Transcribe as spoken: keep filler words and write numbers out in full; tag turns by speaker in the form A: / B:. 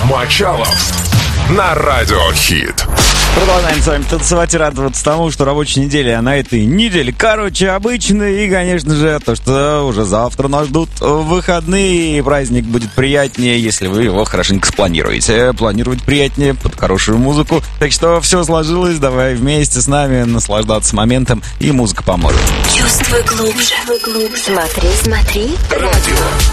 A: Мочалов на Радио Хит.
B: Продолжаем с вами танцевать и радоваться тому, что рабочая неделя на этой неделе, короче, обычная. И, конечно же, то, что уже завтра нас ждут выходные, и праздник будет приятнее, если вы его хорошенько спланируете. Планировать приятнее под хорошую музыку. Так что все сложилось, давай вместе с нами наслаждаться моментом, и музыка поможет.
C: Чувствуй глубже, глубже. Смотри, смотри.
A: Радио